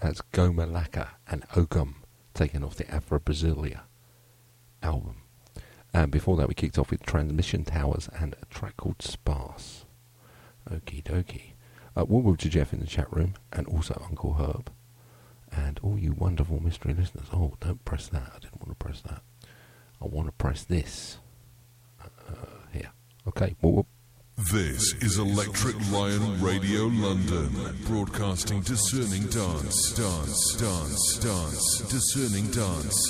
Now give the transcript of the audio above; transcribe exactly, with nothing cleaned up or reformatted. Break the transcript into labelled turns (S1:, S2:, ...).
S1: That's Goma Laka and Ogum, taken off the Afro Brasilia album. And before that, we kicked off with Transmission Towers and a track called Sparse. Okie dokie. Uh, welcome to Jeff in the chat room, and also Uncle Herb, and all you wonderful mystery listeners. Oh, don't press that. I didn't want to press that. I want to press this. Uh, here. Okay. Well, well.
S2: This is Electric Lion Radio London, broadcasting discerning dance, dance, dance, dance, discerning dance.